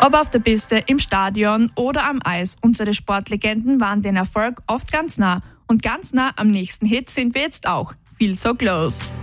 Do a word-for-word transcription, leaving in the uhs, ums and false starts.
Ob auf der Piste, im Stadion oder am Eis, unsere Sportlegenden waren den Erfolg oft ganz nah. Und ganz nah am nächsten Hit sind wir jetzt auch. Feel So Close.